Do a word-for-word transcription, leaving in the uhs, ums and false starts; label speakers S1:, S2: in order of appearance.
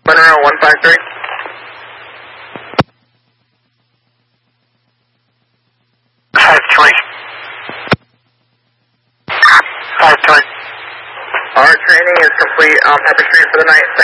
S1: Monroe one five three. five three. five three. Our training is complete on Pepper Street for the night.